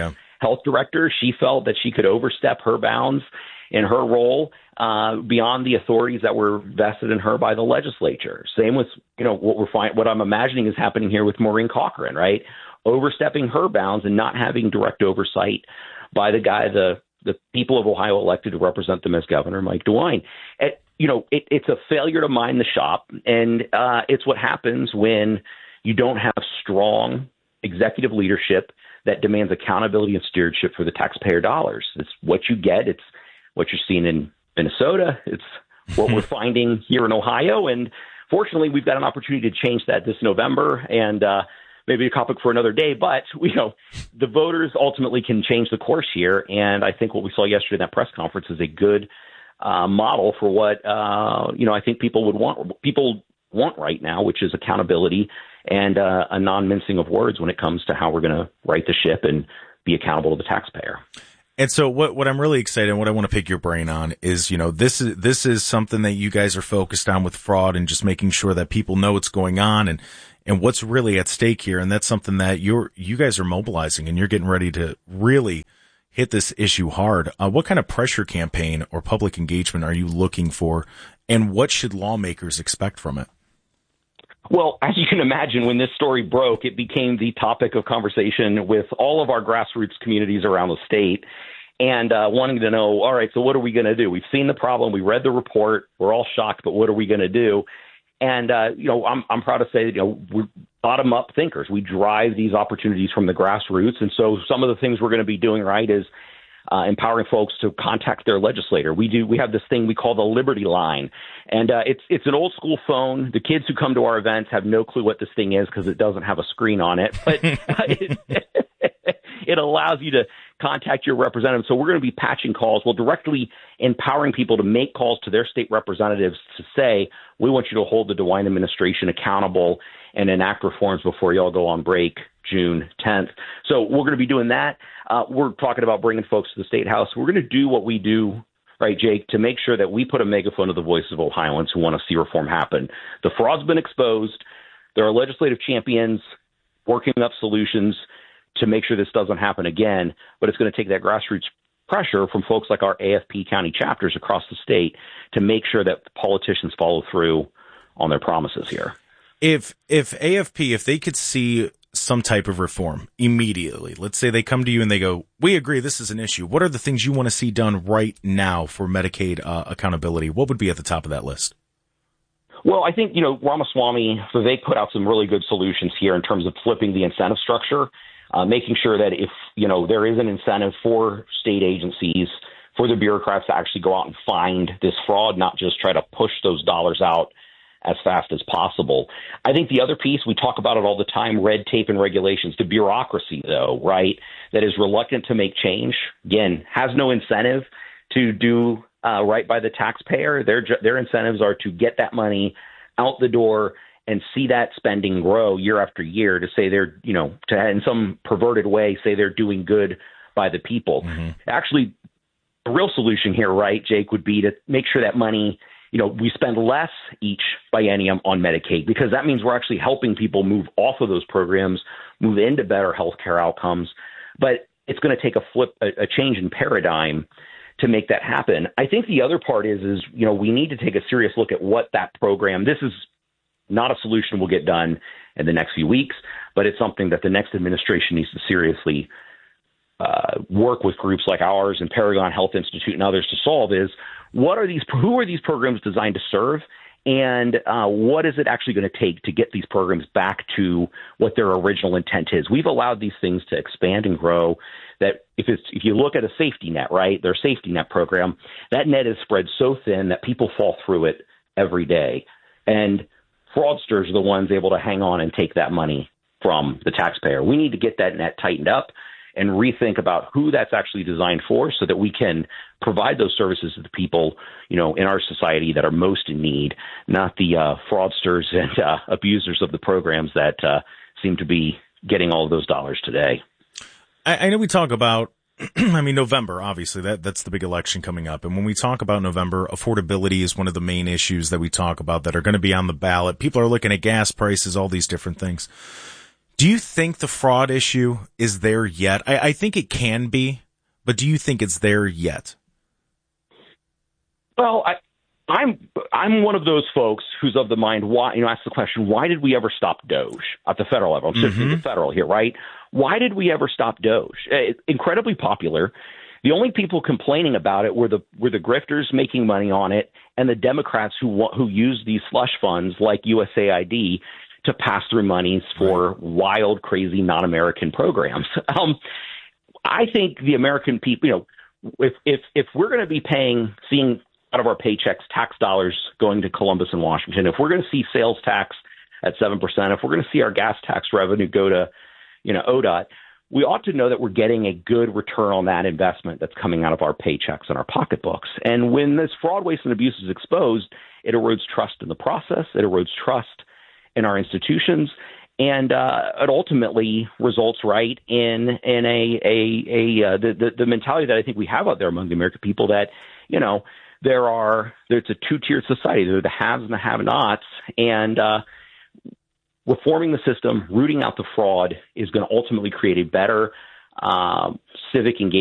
[SPEAKER 11] health director, she felt that she could overstep her bounds in her role beyond the authorities that were vested in her by the legislature. Same with, what I'm imagining is happening here with Maureen Cochran, right? Overstepping her bounds and not having direct oversight by the guy the people of Ohio elected to represent them as governor, Mike DeWine. It's a failure to mind the shop, and it's what happens when you don't have strong executive leadership that demands accountability and stewardship for the taxpayer dollars. It's what you get. It's what you're seeing in Minnesota. It's what we're finding here in Ohio. And fortunately, we've got an opportunity to change that this November, and maybe a topic for another day. But, the voters ultimately can change the course here. And I think what we saw yesterday in that press conference is a good model for what, I think people want right now, which is accountability and a non-mincing of words when it comes to how we're going to right the ship and be accountable to the taxpayer.
[SPEAKER 8] And so what I'm really excited and what I want to pick your brain on is, this is something that you guys are focused on with fraud and just making sure that people know what's going on and what's really at stake here. And that's something that you guys are mobilizing and you're getting ready to really hit this issue hard. What kind of pressure campaign or public engagement are you looking for, and what should lawmakers expect from it?
[SPEAKER 11] Well, as you can imagine, when this story broke, it became the topic of conversation with all of our grassroots communities around the state and wanting to know, all right, so what are we going to do? We've seen the problem. We read the report. We're all shocked, but what are we going to do? And, I'm proud to say that, we're bottom-up thinkers. We drive these opportunities from the grassroots. And so some of the things we're going to be doing, right, is empowering folks to contact their legislator. We have this thing we call the Liberty Line, and it's an old school phone. The kids who come to our events have no clue what this thing is because it doesn't have a screen on it, but it allows you to contact your representative. So we're going to be patching calls. We'll directly empowering people to make calls to their state representatives to say, we want you to hold the DeWine administration accountable and enact reforms before you all go on break June 10th. So we're going to be doing that. We're talking about bringing folks to the State House. We're going to do what we do, right, Jake, to make sure that we put a megaphone to the voices of Ohioans who want to see reform happen. The fraud's been exposed. There are legislative champions working up solutions to make sure this doesn't happen again, but it's going to take that grassroots pressure from folks like our AFP county chapters across the state to make sure that politicians follow through on their promises here.
[SPEAKER 8] If AFP, if they could see some type of reform immediately, let's say they come to you and they go, we agree this is an issue. What are the things you want to see done right now for Medicaid accountability? What would be at the top of that list?
[SPEAKER 11] Well, I think, Ramaswamy, so they put out some really good solutions here in terms of flipping the incentive structure, making sure that if, there is an incentive for state agencies, for the bureaucrats to actually go out and find this fraud, not just try to push those dollars out as fast as possible. I think the other piece, we talk about it all the time, red tape and regulations, the bureaucracy, though, right, that is reluctant to make change, again, has no incentive to do right by the taxpayer. Their incentives are to get that money out the door and see that spending grow year after year to say they're, to in some perverted way, say they're doing good by the people. Mm-hmm. Actually, the real solution here, right, Jake, would be to make sure that money, we spend less each biennium on Medicaid, because that means we're actually helping people move off of those programs, move into better healthcare outcomes. But it's going to take a change in paradigm to make that happen. I think the other part is we need to take a serious look at what that program, this is not a solution will get done in the next few weeks, but it's something that the next administration needs to seriously work with groups like ours and Paragon Health Institute and others to solve is who are these programs designed to serve, and what is it actually going to take to get these programs back to what their original intent is? We've allowed these things to expand and grow. That if you look at a safety net, right, their safety net program, that net is spread so thin that people fall through it every day, and fraudsters are the ones able to hang on and take that money from the taxpayer. We need to get that net tightened up and rethink about who that's actually designed for so that we can provide those services to the people, in our society that are most in need, not the fraudsters and abusers of the programs that seem to be getting all of those dollars today.
[SPEAKER 8] I know we talk about, November, obviously, that's the big election coming up. And when we talk about November, affordability is one of the main issues that we talk about that are going to be on the ballot. People are looking at gas prices, all these different things. Do you think the fraud issue is there yet? I think it can be, but do you think it's there yet?
[SPEAKER 11] Well, I'm one of those folks who's of the mind, why, ask the question, why did we ever stop Doge at the federal level? I'm sitting at the federal here, right? Why did we ever stop Doge? It's incredibly popular. The only people complaining about it were the grifters making money on it and the Democrats who use these slush funds like USAID to pass through monies for wild, crazy, non-American programs. I think the American people, if we're going to be seeing out of our paychecks tax dollars going to Columbus and Washington, if we're going to see sales tax at 7%, if we're going to see our gas tax revenue go to, ODOT, we ought to know that we're getting a good return on that investment that's coming out of our paychecks and our pocketbooks. And when this fraud, waste, and abuse is exposed, it erodes trust in the process. It erodes trust in our institutions. And it ultimately results in the mentality that I think we have out there among the American people that, it's a two-tiered society. There are the haves and the have-nots. And reforming the system, rooting out the fraud is going to ultimately create a better civic engagement